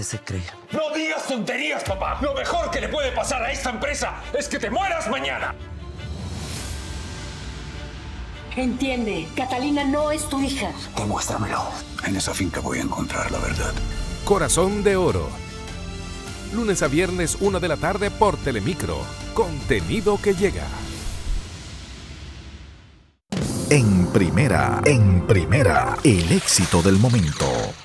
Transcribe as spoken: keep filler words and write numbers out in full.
se cree? ¡No digas tonterías, papá! Lo mejor que le puede pasar a esta empresa es que te mueras mañana. Entiende, Catalina no es tu hija. Demuéstramelo. En esa finca voy a encontrar la verdad. Corazón de Oro. Lunes a viernes, una de la tarde por Telemicro. Contenido que llega. En primera, en primera, el éxito del momento.